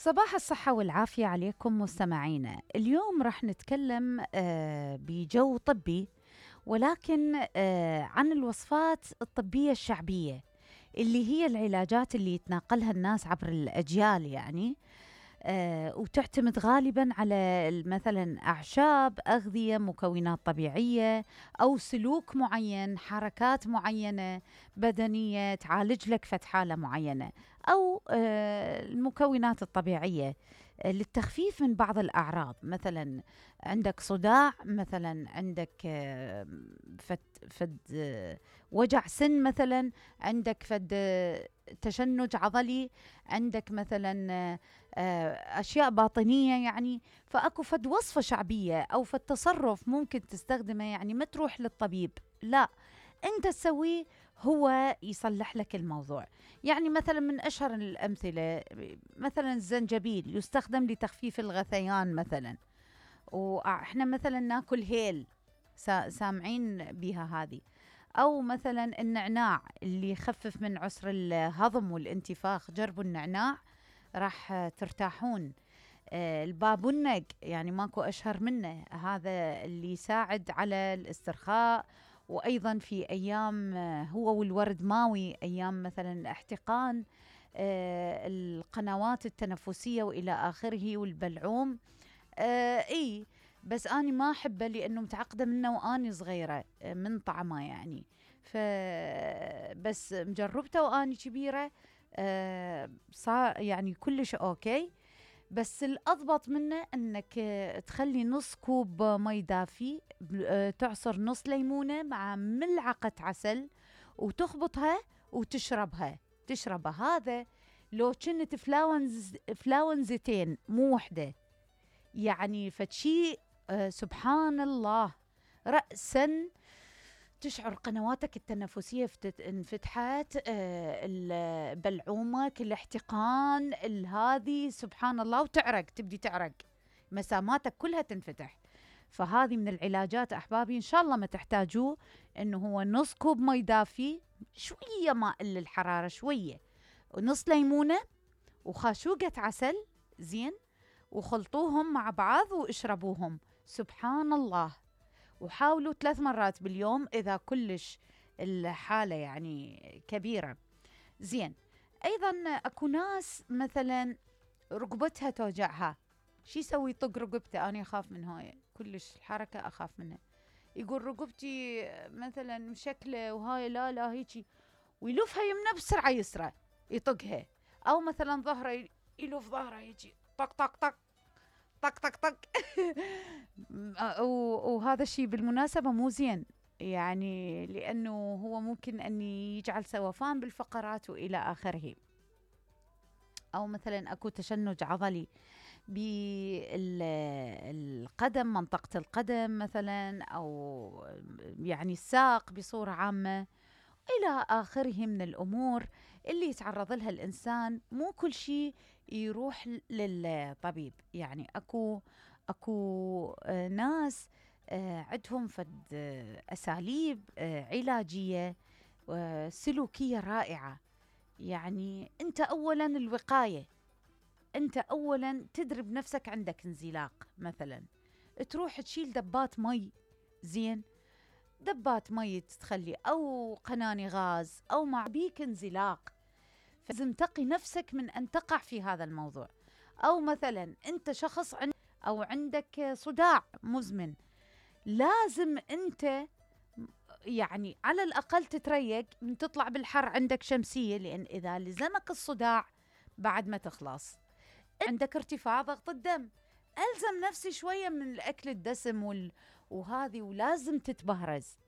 صباح الصحة والعافية عليكم مستمعينا. اليوم راح نتكلم بجو طبي، ولكن عن الوصفات الطبية الشعبية اللي هي العلاجات اللي يتناقلها الناس عبر الأجيال، يعني وتعتمد غالبا على مثلا أعشاب، أغذية، مكونات طبيعية، أو سلوك معين، حركات معينة بدنية تعالج لك فد حالة معينة، أو المكونات الطبيعية للتخفيف من بعض الأعراض. مثلا عندك صداع، مثلا عندك فد وجع سن، مثلا عندك فد تشنج عضلي، عندك مثلا أشياء باطنية. يعني فأكو فد وصفة شعبية أو فد تصرف ممكن تستخدمه، يعني ما تروح للطبيب، لا، أنت تسويه هو يصلح لك الموضوع. يعني مثلا من أشهر الأمثلة مثلا الزنجبيل يستخدم لتخفيف الغثيان مثلا، وإحنا مثلا ناكل هيل، سامعين بها هذه. أو مثلا النعناع اللي يخفف من عسر الهضم والانتفاخ، جربوا النعناع راح ترتاحون. البابونج يعني ماكو أشهر منه، هذا اللي يساعد على الاسترخاء. وأيضا في أيام هو والورد ماوي، أيام مثلا احتقان القنوات التنفسية وإلى آخره، والبلعوم. إي، بس أنا ما أحبه لأنه متعقدة منه وأني صغيرة من طعمه يعني. بس مجربته وأني كبيرة، صار يعني كلش أوكي. بس الأضبط منه أنك تخلي نص كوب مي دافي، تعصر نص ليمونة مع ملعقة عسل، وتخبطها تشربها. هذا لو كنت فلاونزتين مو وحدة، يعني فتشي سبحان الله، رأساً تشعر قنواتك التنفسية انفتحت، بلعومك، الاحتقان هذه سبحان الله، وتعرق، تبدي تعرق، مساماتك كلها تنفتح. فهذه من العلاجات أحبابي، إن شاء الله ما تحتاجوه. إنه هو نص كوب مي دافي، شوية ماء للحرارة شوية، ونص ليمونة، وخاشوقة عسل، زين، وخلطوهم مع بعض واشربوهم. سبحان الله. وحاولوا 3 مرات باليوم إذا كلش الحالة يعني كبيرة. زين. أيضا أكو ناس مثلا رقبتها توجعها، شي يسوي؟ يطق رقبته. أنا أخاف من هاي كلش، الحركة أخاف منها. يقول رقبتي مثلا مشكلة وهاي، لا لا هيجي، ويلفها يمنى بسرعة يسرى يطقها. أو مثلا ظهره، يلف ظهره يجي طق طق طق طق طق طق. وهذا الشيء بالمناسبة مو زين، يعني لأنه هو ممكن أن يجعل سوفان بالفقرات وإلى آخره. أو مثلا أكو تشنج عضلي بالقدم، منطقة القدم مثلا، أو يعني الساق بصورة عامة، إلى آخره من الأمور اللي يتعرض لها الإنسان. مو كل شيء يروح للطبيب. يعني أكو ناس عندهم فد أساليب علاجية سلوكية رائعة. يعني أنت أولا الوقاية، أنت أولا تدرب نفسك. عندك انزلاق مثلا، تروح تشيل دبات مي، زين، دبات مي تخلي، أو قناني غاز، أو مع بيك انزلاق، فلازم تقي نفسك من أن تقع في هذا الموضوع. أو مثلا أنت شخص أو عندك صداع مزمن، لازم أنت يعني على الأقل تتريق من تطلع بالحر، عندك شمسية، لأن إذا لزمك الصداع بعد ما تخلص. عندك ارتفاع ضغط الدم، ألزم نفسي شوية من الأكل الدسم وهذه، ولازم تتبهرز.